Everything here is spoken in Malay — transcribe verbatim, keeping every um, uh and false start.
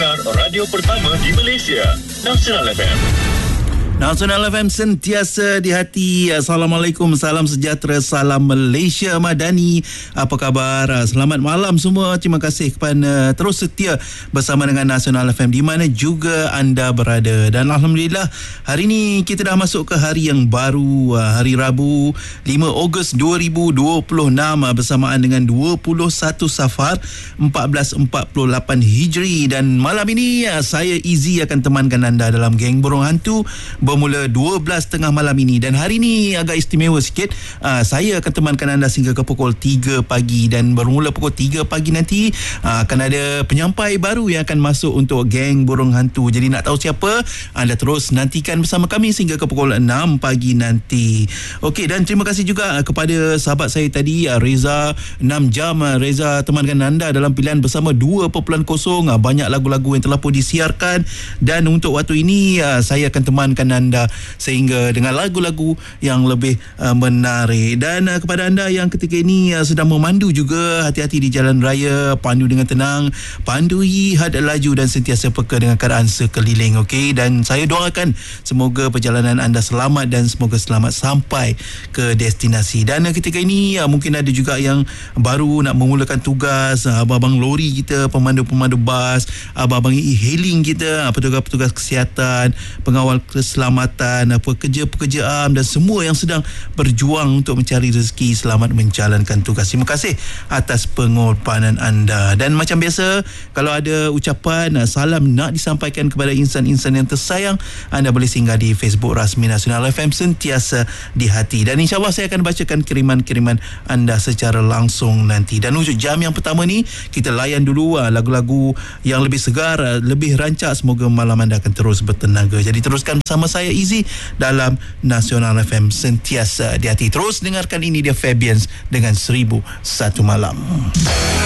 dengar radio pertama di Malaysia, Nasional F M. Nasional F M sentiasa di hati. Assalamualaikum, salam sejahtera, salam Malaysia Madani. Apa khabar? Selamat malam semua. Terima kasih kepada terus setia bersama dengan Nasional F M di mana juga anda berada. Dan Alhamdulillah, hari ini kita dah masuk ke hari yang baru, hari Rabu lima Ogos dua ribu dua puluh enam bersamaan dengan dua puluh satu Safar empat belas empat puluh lapan Hijri. Dan malam ini saya Izzy akan temankan anda dalam Geng Burung Hantu bermula dua belas tengah malam ini. Dan hari ini agak istimewa sikit. Uh, saya akan temankan anda sehingga ke pukul tiga pagi. Dan bermula pukul tiga pagi nanti uh, akan ada penyampai baru yang akan masuk untuk Geng Burung Hantu. Jadi nak tahu siapa? Anda terus nantikan bersama kami sehingga ke pukul enam pagi nanti. Okey, dan terima kasih juga uh, kepada sahabat saya tadi, uh, Reza. enam jam uh, Reza temankan anda dalam pilihan bersama dua perpuluhan kosong. Uh, banyak lagu-lagu yang telah pun disiarkan. Dan untuk waktu ini uh, saya akan temankan anda anda sehingga dengan lagu-lagu yang lebih uh, menarik. Dan uh, kepada anda yang ketika ini uh, sedang memandu juga, hati-hati di jalan raya, pandu dengan tenang, pandui had laju dan sentiasa peka dengan keadaan sekeliling. Okey, dan saya doakan semoga perjalanan anda selamat dan semoga selamat sampai ke destinasi. Dan uh, ketika ini uh, mungkin ada juga yang baru nak memulakan tugas, uh, abang-abang lori kita, pemandu-pemandu bas, abang-abang e-hailing kita, uh, petugas-petugas kesihatan, pengawal keselamatan, pekerja-pekerja am dan semua yang sedang berjuang untuk mencari rezeki, selamat menjalankan tugas. Terima kasih atas pengorbanan anda. Dan macam biasa, kalau ada ucapan salam nak disampaikan kepada insan-insan yang tersayang, anda boleh singgah di Facebook rasmi Nasional F M sentiasa di hati. Dan insyaAllah saya akan bacakan kiriman-kiriman anda secara langsung nanti. Dan untuk jam yang pertama ni, kita layan dulu lagu-lagu yang lebih segar, lebih rancak. Semoga malam anda akan terus bertenaga. Jadi teruskan bersama saya Izzy dalam Nasional F M sentiasa di hati. Terus dengarkan ini dia Fabians dengan Seribu Satu Malam.